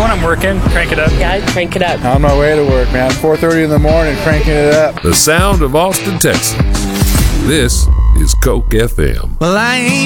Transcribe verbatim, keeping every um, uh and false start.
when I'm working, crank it up. Yeah, crank it up. On my way to work, man. four thirty in the morning, cranking it up. The sound of Austin, Texas. This is Coke F M. Well, I ain't